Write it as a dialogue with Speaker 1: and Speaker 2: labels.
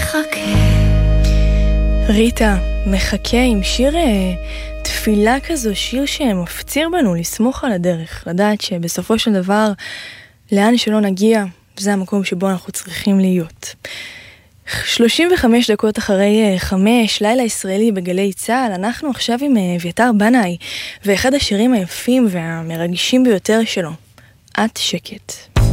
Speaker 1: ריטה, מחכה עם שיר תפילה כזו, שיר שמפציר בנו לסמוך על הדרך, לדעת שבסופו של דבר, לאן שלא נגיע, זה המקום שבו אנחנו צריכים להיות. 35 דקות אחרי 5, לילה ישראלי בגלי צהל, אנחנו עכשיו עם אביתר בנאי, ואחד השירים היפים והמרגשים ביותר שלו, את שקט.